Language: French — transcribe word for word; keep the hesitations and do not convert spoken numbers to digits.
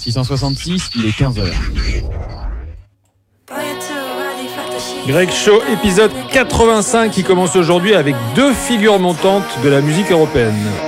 six cent soixante-six, il est quinze heures. Greg Shaw, épisode quatre-vingt-cinq qui commence aujourd'hui avec deux figures montantes de la musique européenne.